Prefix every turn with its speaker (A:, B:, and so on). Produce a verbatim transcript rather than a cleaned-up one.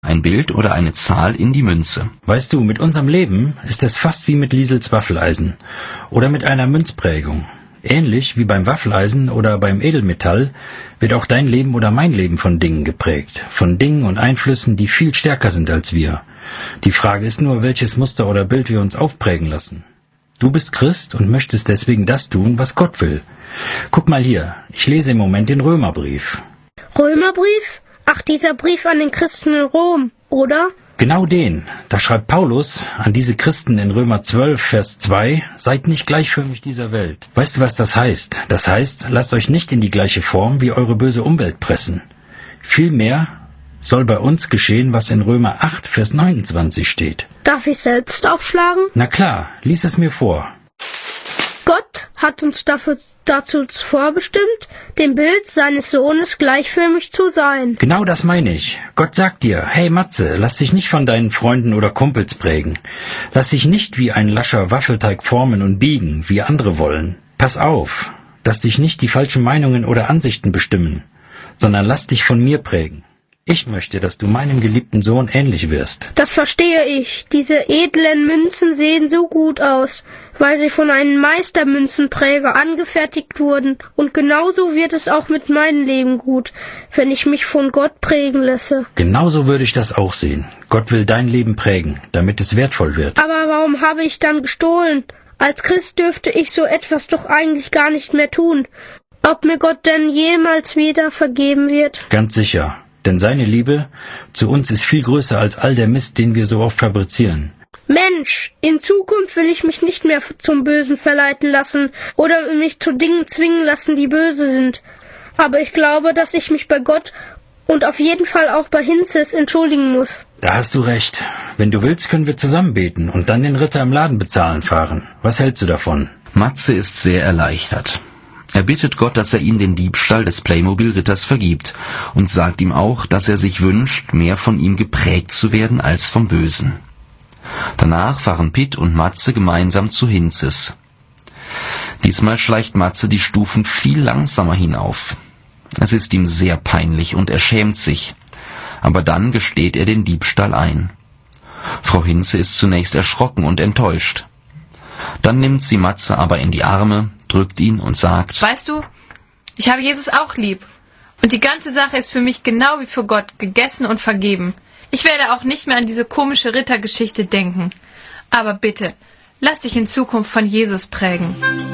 A: ein Bild oder eine Zahl in die Münze.
B: Weißt du, mit unserem Leben ist es fast wie mit Liesels Waffeleisen oder mit einer Münzprägung. Ähnlich wie beim Waffeleisen oder beim Edelmetall wird auch dein Leben oder mein Leben von Dingen geprägt, von Dingen und Einflüssen, die viel stärker sind als wir. Die Frage ist nur, welches Muster oder Bild wir uns aufprägen lassen. Du bist Christ und möchtest deswegen das tun, was Gott will. Guck mal hier, ich lese im Moment den Römerbrief.
C: Römerbrief? Ach, dieser Brief an den Christen in Rom, oder?
B: Genau den. Da schreibt Paulus an diese Christen in Römer zwölf, Vers zwei, seid nicht gleichförmig dieser Welt. Weißt du, was das heißt? Das heißt, lasst euch nicht in die gleiche Form wie eure böse Umwelt pressen. Vielmehr soll bei uns geschehen, was in Römer acht, Vers neunundzwanzig steht.
C: Darf ich selbst aufschlagen?
B: Na klar, lies es mir vor.
C: Gott hat uns dafür, dazu vorbestimmt, dem Bild seines Sohnes gleichförmig zu sein.
B: Genau das meine ich. Gott sagt dir, hey Matze, lass dich nicht von deinen Freunden oder Kumpels prägen. Lass dich nicht wie ein lascher Waffelteig formen und biegen, wie andere wollen. Pass auf, dass dich nicht die falschen Meinungen oder Ansichten bestimmen, sondern lass dich von mir prägen. Ich möchte, dass du meinem geliebten Sohn ähnlich wirst.
C: Das verstehe ich. Diese edlen Münzen sehen so gut aus, weil sie von einem Meistermünzenpräger angefertigt wurden. Und genauso wird es auch mit meinem Leben gut, wenn ich mich von Gott prägen lasse.
B: Genauso würde ich das auch sehen. Gott will dein Leben prägen, damit es wertvoll wird.
C: Aber warum habe ich dann gestohlen? Als Christ dürfte ich so etwas doch eigentlich gar nicht mehr tun. Ob mir Gott denn jemals wieder vergeben wird?
B: Ganz sicher. Denn seine Liebe zu uns ist viel größer als all der Mist, den wir so oft fabrizieren.
C: Mensch, in Zukunft will ich mich nicht mehr zum Bösen verleiten lassen oder mich zu Dingen zwingen lassen, die böse sind. Aber ich glaube, dass ich mich bei Gott und auf jeden Fall auch bei Hinzes entschuldigen muss.
B: Da hast du recht. Wenn du willst, können wir zusammen beten und dann den Ritter im Laden bezahlen fahren. Was hältst du davon?
A: Matze ist sehr erleichtert. Er bittet Gott, dass er ihm den Diebstahl des Playmobil-Ritters vergibt und sagt ihm auch, dass er sich wünscht, mehr von ihm geprägt zu werden als vom Bösen. Danach fahren Pitt und Matze gemeinsam zu Hinzes. Diesmal schleicht Matze die Stufen viel langsamer hinauf. Es ist ihm sehr peinlich und er schämt sich, aber dann gesteht er den Diebstahl ein. Frau Hinze ist zunächst erschrocken und enttäuscht. Dann nimmt sie Matze aber in die Arme, drückt ihn und sagt:
D: Weißt du, ich habe Jesus auch lieb. Und die ganze Sache ist für mich genau wie für Gott gegessen und vergeben. Ich werde auch nicht mehr an diese komische Rittergeschichte denken. Aber bitte, lass dich in Zukunft von Jesus prägen.